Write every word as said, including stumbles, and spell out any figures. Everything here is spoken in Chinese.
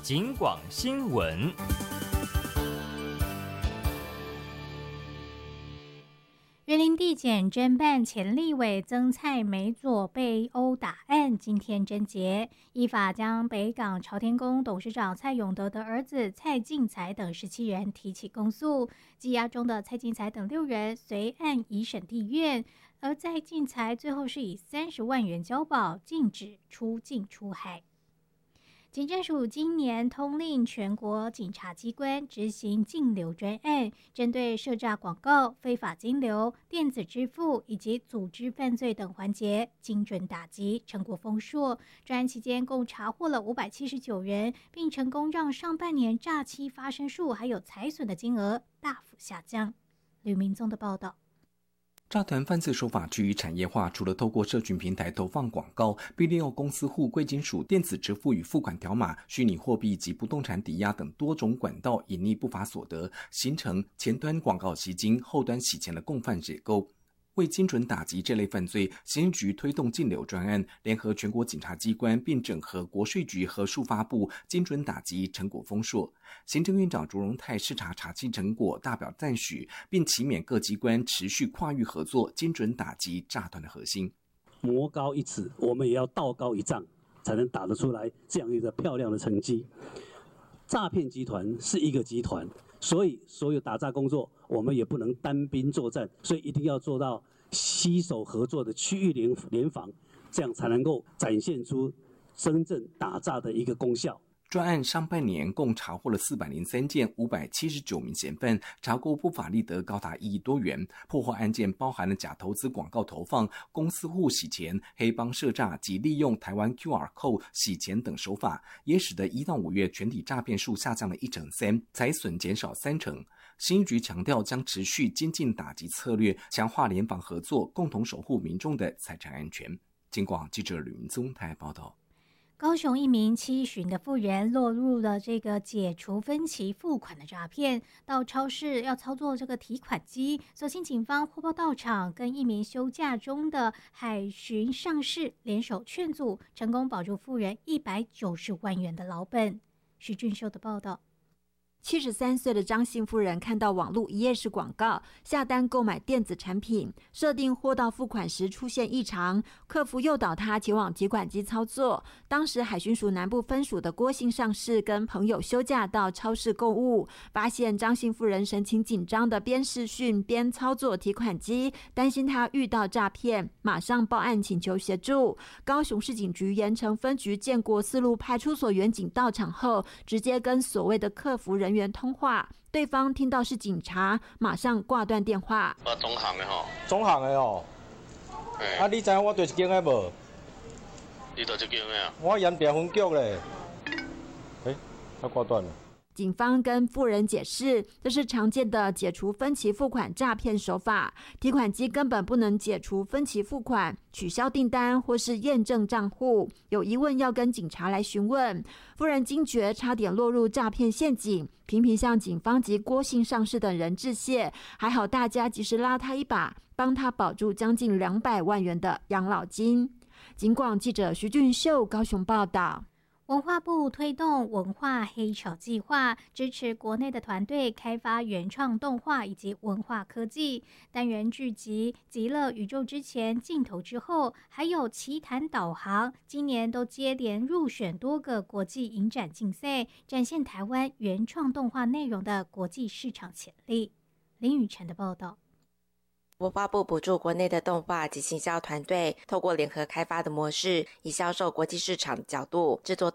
警广新闻。 员林地检侦办前立委曾蔡美左被殴打案今天侦结，依法将北港朝天宫董事长蔡永德的儿子蔡进才等十七人提起公诉，羁押中的蔡进才等六人随案移审地院，而蔡进才最后是以三十万元交保，禁止出境出海。警政署今年通令全国警察机关执行禁流专案，针对设诈广告、非法金流、电子支付以及组织犯罪等环节精准打击，成果丰硕。专案期间共查获了五百七十九人，并成功让上半年诈欺发生数还有财损的金额大幅下降。吕明宗的报道。 诈团犯罪手法趋于产业化，除了透过社群平台投放广告，并利用公司户、贵金属、电子支付与付款条码、虚拟货币及不动产抵押等多种管道隐匿不法所得，形成前端广告吸金、后端洗钱的共犯结构。为精准打击这类犯罪，刑警局推动禁流专案，联合全国警察机关，并整合国税局和数发部，精准打击成果丰硕。行政院长卓荣泰视察查缉成果，大表赞许，并期勉各机关持续跨域合作，精准打击诈团的核心。 魔高一尺，我们也要道高一丈，才能打得出来这样一个漂亮的成绩。诈骗集团是一个集团，所以所有打诈工作我们也不能单兵作战，所以一定要做到携手合作的区域联联防，这样才能够展现出真正打诈的一个功效。 专案上半年共查获了四百零三件，五百七十九名嫌犯，查获不法利得高达一亿多元。破获案件包含了假投资广告投放、公司户洗钱、黑帮设诈及利用台湾 Q R code 洗钱等手法，也使得一到五月全体诈骗数下降了一成三，财损减少三成。刑局强调将持续精进打击策略，强化联防合作，共同守护民众的财产安全。警广记者吕明宗台报道。 高雄一名七旬的妇人落入了这个解除分期付款的诈骗，到超市要操作这个提款机，所幸警方获报到场，跟一名休假中的海巡上士联手劝阻，成功保住妇人一百九十万元的老本。徐俊秀的报道。 七十三岁的张姓妇人看到网络一页式广告，下单购买电子产品，设定货到付款时出现异常，客服诱导她前往提款机操作。当时海巡署南部分署的郭姓上士跟朋友休假到超市购物，发现张姓妇人神情紧张的边视讯边操作提款机，担心她遇到诈骗，马上报案请求协助。高雄市警局盐城分局建国四路派出所员警到场后，直接跟所谓的客服人员通话，对方听到是警察，马上挂断电话。 我中行的吼， 中行的哦。欸、啊，你知影我对一间的无？ 你对一间的啊？ 我盐田分局嘞。哎、欸，他挂断了。 警方跟妇人解释，这是常见的解除分期付款诈骗手法，提款机根本不能解除分期付款、取消订单或是验证账户，有疑问要跟警察来询问。妇人惊觉差点落入诈骗陷阱，频频向警方及郭姓上士等人致谢，还好大家及时拉他一把，帮他保住将近两百万元的养老金。警广记者徐俊秀高雄报道。 文化部推动文化黑潮计划，支持国内的团队开发原创动画以及文化科技单元剧集《极乐宇宙》之前镜头之后，还有奇谈导航，今年都接连入选多个国际影展竞赛，展现台湾原创动画内容的国际市场潜力。林雨晨的报道。 文化部补助国内的动画及行销团队，透过联合开发的模式，以销售国际市场的角度制作